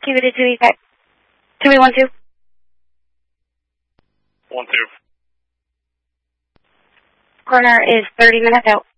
QED 2812. 1-2. Corner is 30 minutes out.